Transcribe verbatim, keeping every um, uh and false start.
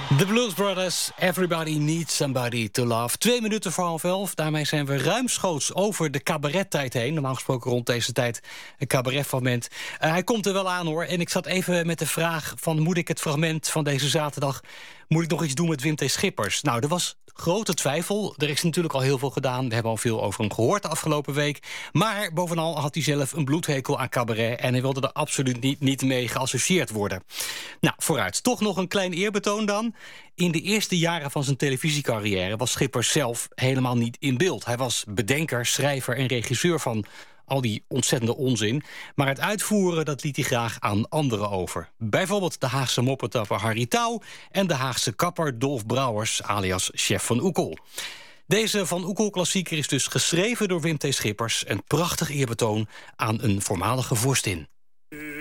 The Blues Brothers, Everybody Needs Somebody to Love. Twee minuten voor half elf. Daarmee zijn we ruimschoots over de cabarettijd heen. Normaal gesproken rond deze tijd een cabaretfragment. Uh, hij komt er wel aan hoor. En ik zat even met de vraag van... moet ik het fragment van deze zaterdag... moet ik nog iets doen met Wim T. Schippers? Nou, er was grote twijfel. Er is natuurlijk al heel veel gedaan. We hebben al veel over hem gehoord de afgelopen week. Maar bovenal had hij zelf een bloedhekel aan cabaret... en hij wilde er absoluut niet, niet mee geassocieerd worden. Nou, vooruit. Toch nog een klein eerbetoon dan. In de eerste jaren van zijn televisiecarrière... was Schippers zelf helemaal niet in beeld. Hij was bedenker, schrijver en regisseur van... al die ontzettende onzin. Maar het uitvoeren, dat liet hij graag aan anderen over. Bijvoorbeeld de Haagse moppetapper Harry Touw... en de Haagse kapper Dolf Brouwers, alias Chef van Oekel. Deze Van Oekel-klassieker is dus geschreven door Wim T. Schippers... een prachtig eerbetoon aan een voormalige vorstin.